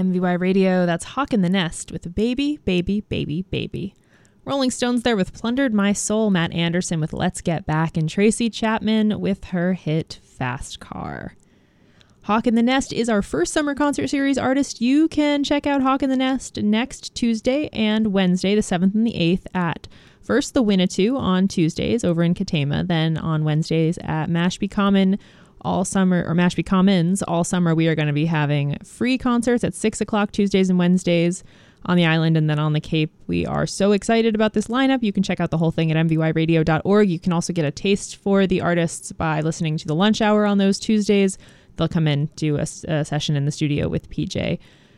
MVY Radio, that's Hawk in the Nest with Baby, Baby, Baby, Baby. Rolling Stones there with Plundered My Soul, Matt Anderson with Let's Get Back, and Tracy Chapman with her hit Fast Car. Hawk in the Nest is our first summer concert series artist. You can check out Hawk in the Nest next Tuesday and Wednesday, the 7th and the 8th, at first the Winnetou on Tuesdays over in Katama, then on Wednesdays at Mashpee Common all summer, or Mashpee Commons all summer. We are going to be having free concerts at 6 o'clock Tuesdays and Wednesdays on the island and then on the Cape. We are so excited about this lineup. You can check out the whole thing at mvyradio.org. You can also get a taste for the artists by listening to the lunch hour on those Tuesdays. They'll come in, do a session in the studio with PJ.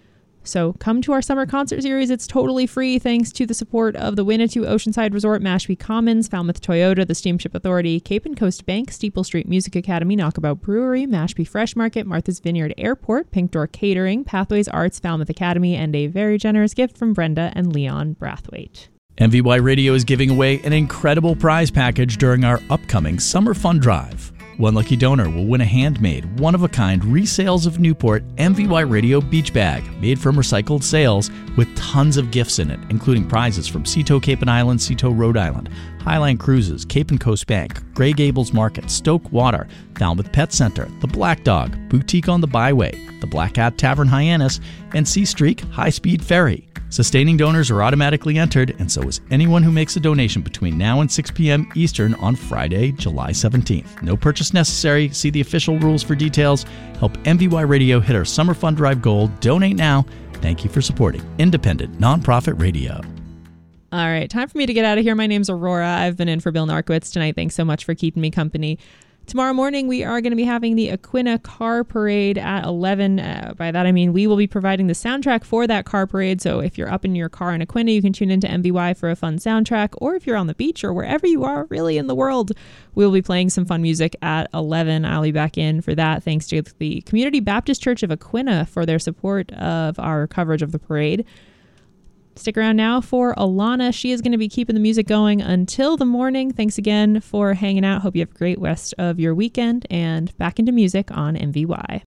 So come to our summer concert series. It's totally free thanks to the support of the Winnetou Oceanside Resort, Mashpee Commons, Falmouth Toyota, the Steamship Authority, Cape and Coast Bank, Steeple Street Music Academy, Knockabout Brewery, Mashpee Fresh Market, Martha's Vineyard Airport, Pink Door Catering, Pathways Arts, Falmouth Academy, and a very generous gift from Brenda and Leon Brathwaite. MVY Radio is giving away an incredible prize package during our upcoming Summer Fun Drive. One lucky donor will win a handmade, one-of-a-kind Resales of Newport MVY Radio beach bag made from recycled sails with tons of gifts in it, including prizes from Seato Cape and Island, Seato Rhode Island, Highline Cruises, Cape and Coast Bank, Grey Gables Market, Stoke Water, Falmouth Pet Center, The Black Dog, Boutique on the Byway, The Black Hat Tavern Hyannis, and Sea Streak High Speed Ferry. Sustaining donors are automatically entered, and so is anyone who makes a donation between now and 6 p.m. Eastern on Friday, July 17th. No purchase necessary. See the official rules for details. Help MVY Radio hit our Summer Fund Drive goal. Donate now. Thank you for supporting independent nonprofit radio. All right, time for me to get out of here. My name's Aurora. I've been in for Bill Narkowitz tonight. Thanks so much for keeping me company. Tomorrow morning, we are going to be having the Aquinnah Car Parade at 11. By that, I mean we will be providing the soundtrack for that car parade. So if you're up in your car in Aquinnah, you can tune into MVY for a fun soundtrack. Or if you're on the beach or wherever you are really in the world, we'll be playing some fun music at 11. I'll be back in for that. Thanks to the Community Baptist Church of Aquinnah for their support of our coverage of the parade. Stick around now for Alana. She is going to be keeping the music going until the morning. Thanks again for hanging out. Hope you have a great rest of your weekend, and back into music on MVY.